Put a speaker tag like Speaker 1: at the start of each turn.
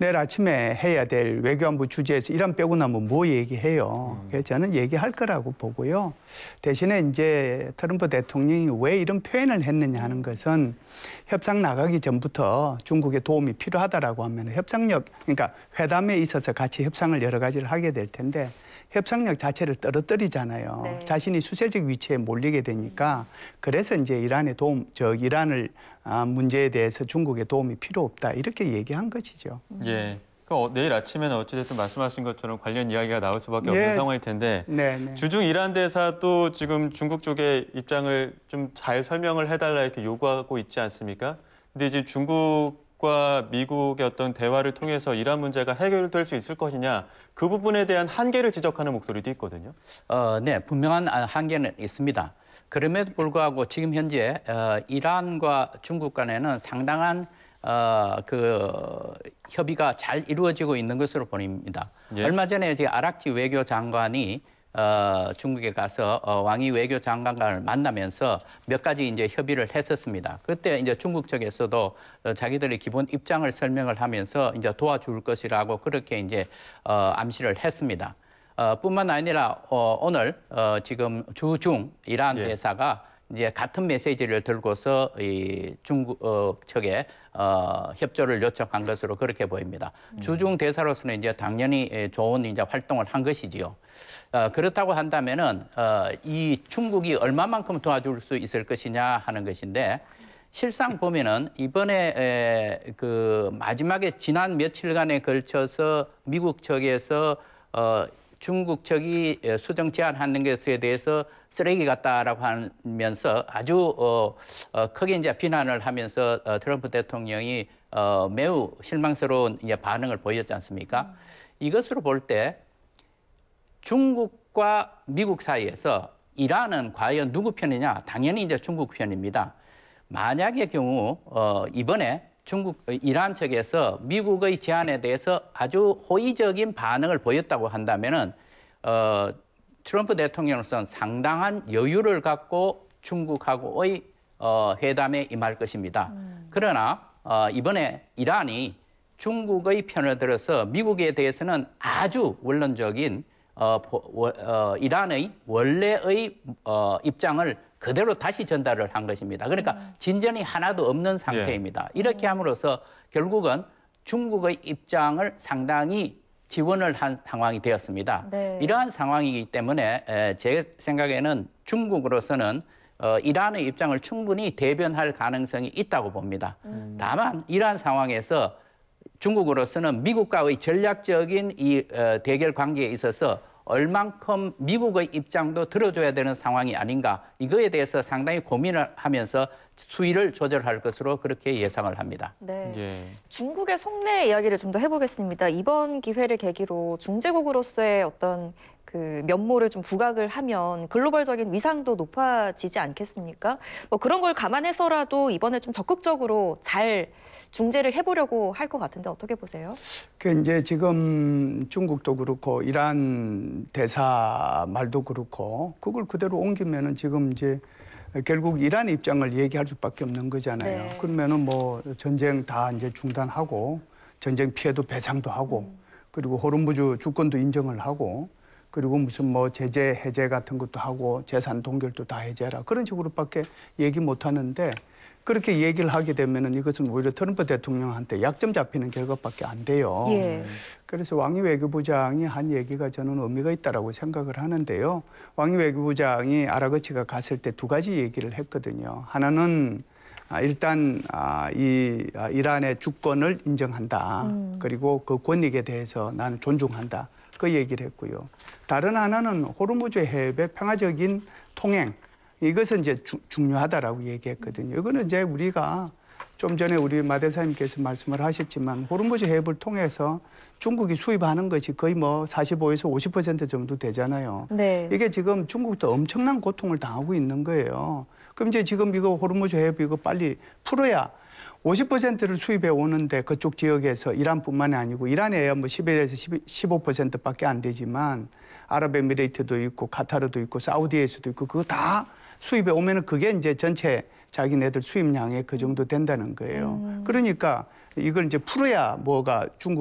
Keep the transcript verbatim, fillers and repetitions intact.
Speaker 1: 내일 아침에 해야 될 외교안보 주제에서 이란 빼고 나면 뭐 얘기해요.
Speaker 2: 음.
Speaker 1: 그래서 저는 얘기할 거라고 보고요. 대신에 이제 트럼프 대통령이 왜 이런 표현을 했느냐 하는 것은 협상 나가기 전부터 중국의 도움이 필요하다라고 하면 협상력, 그러니까 회담에 있어서 같이 협상을 여러 가지를 하게 될 텐데 협상력 자체를 떨어뜨리잖아요.
Speaker 3: 네.
Speaker 1: 자신이 수세적 위치에 몰리게 되니까 그래서 이제 이란의 도움, 저 이란을 아, 문제에 대해서 중국의 도움이 필요 없다 이렇게 얘기한 것이죠.
Speaker 2: 예. 그 내일 아침에는 어찌됐든 말씀하신 것처럼 관련 이야기가 나올 수밖에 없는
Speaker 1: 예.
Speaker 2: 상황일 텐데
Speaker 1: 네, 네.
Speaker 2: 주중 이란 대사도 지금 중국 쪽의 입장을 좀 잘 설명을 해달라 이렇게 요구하고 있지 않습니까? 근데 이제 중국과 미국의 어떤 대화를 통해서 이란 문제가 해결될 수 있을 것이냐 그 부분에 대한 한계를 지적하는 목소리도 있거든요.
Speaker 4: 어, 네, 분명한 한계는 있습니다. 그럼에도 불구하고 지금 현재 어, 이란과 중국 간에는 상당한 어, 그 협의가 잘 이루어지고 있는 것으로 보입니다.
Speaker 2: 예.
Speaker 4: 얼마 전에 이제 아락치 외교장관이 어, 중국에 가서 어, 왕이 외교장관을 만나면서 몇 가지 이제 협의를 했었습니다. 그때 이제 중국 측에서도 어, 자기들의 기본 입장을 설명을 하면서 이제 도와줄 것이라고 그렇게 이제 어, 암시를 했습니다. 어, 뿐만 아니라 어, 오늘 어, 지금 주중 이란
Speaker 2: 예.
Speaker 4: 대사가 이제 같은 메시지를 들고서 이 중국 어, 측에 어, 협조를 요청한 것으로 그렇게 보입니다. 음. 주중 대사로서는 이제 당연히 좋은 이제 활동을 한 것이지요. 어, 그렇다고 한다면은 어, 이 중국이 얼마만큼 도와줄 수 있을 것이냐 하는 것인데. 실상 보면은 이번에 에, 그 마지막에 지난 며칠간에 걸쳐서 미국 측에서 어, 중국 측이 수정 제안하는 것에 대해서 쓰레기 같다라고 하면서 아주 어, 어, 크게 이제 비난을 하면서 어, 트럼프 대통령이 어, 매우 실망스러운 이제 반응을 보였지 않습니까? 음. 이것으로 볼 때 중국과 미국 사이에서 이란은 과연 누구 편이냐? 당연히 이제 중국 편입니다. 만약의 경우 어, 이번에 중국, 이란 측에서 미국의 제안에 대해서 아주 호의적인 반응을 보였다고 한다면은 어, 트럼프 대통령으로서는 상당한 여유를 갖고 중국하고의 어, 회담에 임할 것입니다. 음. 그러나 어, 이번에 이란이 중국의 편을 들어서 미국에 대해서는 아주 원론적인 어, 어, 이란의 원래의 어, 입장을 그대로 다시 전달을 한 것입니다. 그러니까 음. 진전이 하나도 없는 상태입니다. 예. 이렇게 함으로써 결국은 중국의 입장을 상당히 지원을 한 상황이 되었습니다. 네. 이러한 상황이기 때문에 제 생각에는 중국으로서는 어, 이란의 입장을 충분히 대변할 가능성이 있다고 봅니다. 음. 다만 이러한 상황에서 중국으로서는 미국과의 전략적인 이 어, 대결 관계에 있어서 얼만큼 미국의 입장도 들어줘야 되는 상황이 아닌가 이거에 대해서 상당히 고민을 하면서 수위를 조절할 것으로 그렇게 예상을 합니다.
Speaker 3: 네,
Speaker 2: 예.
Speaker 3: 중국의 속내 이야기를 좀 더 해보겠습니다. 이번 기회를 계기로 중재국으로서의 어떤 그 면모를 좀 부각을 하면 글로벌적인 위상도 높아지지 않겠습니까? 뭐 그런 걸 감안해서라도 이번에 좀 적극적으로 잘 중재를 해보려고 할 것 같은데 어떻게 보세요?
Speaker 1: 그 이제 지금 중국도 그렇고 이란 대사 말도 그렇고 그걸 그대로 옮기면은 지금 이제 결국 이란 입장을 얘기할 수밖에 없는 거잖아요.
Speaker 3: 네.
Speaker 1: 그러면은 뭐 전쟁 다 이제 중단하고 전쟁 피해도 배상도 하고 음. 그리고 호르무즈 주권도 인정을 하고 그리고 무슨 뭐 제재 해제 같은 것도 하고 재산 동결도 다 해제하라 그런 식으로밖에 얘기 못 하는데. 그렇게 얘기를 하게 되면은 이것은 오히려 트럼프 대통령한테 약점 잡히는 결과밖에 안 돼요.
Speaker 3: 예.
Speaker 1: 그래서 왕이 외교부장이 한 얘기가 저는 의미가 있다라고 생각을 하는데요. 왕이 외교부장이 아라거치가 갔을 때 두 가지 얘기를 했거든요. 하나는 일단 이 이란의 주권을 인정한다. 음. 그리고 그 권익에 대해서 나는 존중한다. 그 얘기를 했고요. 다른 하나는 호르무즈 해협의 평화적인 통행. 이것은 이제 주, 중요하다라고 얘기했거든요. 이거는 이제 우리가 좀 전에 우리 마 대사님께서 말씀을 하셨지만 호르무즈 해협을 통해서 중국이 수입하는 것이 거의 뭐 사십오에서 오십 퍼센트 정도 되잖아요. 네. 이게 지금 중국도 엄청난 고통을 당하고 있는 거예요. 그럼 이제 지금 이거 호르무즈 해협 이거 빨리 풀어야 오십 퍼센트를 수입해 오는데 그쪽 지역에서 이란뿐만이 아니고 이란에 뭐 십일에서 십오 퍼센트밖에 안 되지만 아랍에미레이트도 있고 카타르도 있고 사우디에서도 있고 그거 다 수입해 오면은 그게 이제 전체 자기네들 수입량의 그 정도 된다는 거예요. 음. 그러니까 이걸 이제 풀어야 뭐가 중국